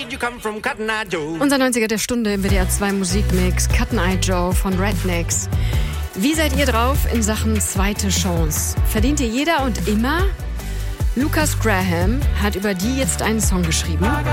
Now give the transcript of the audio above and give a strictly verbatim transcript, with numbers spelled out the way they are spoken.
Unser neunziger der Stunde im W D R zwei Musikmix, Cut and Eye Joe von Rednecks. Wie seid ihr drauf in Sachen zweite Chance? Verdient ihr jeder und immer? Lucas Graham hat über die jetzt einen Song geschrieben.